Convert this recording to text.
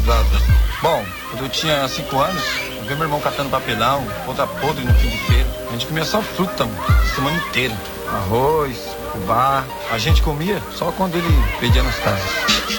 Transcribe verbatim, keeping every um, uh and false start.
Exato. Bom, quando eu tinha cinco anos, eu vi meu irmão catando papelão, outra podre no fim de feira. A gente comia só fruta, mano, a semana inteira. Arroz, fubá. A gente comia só quando ele pedia nas casas.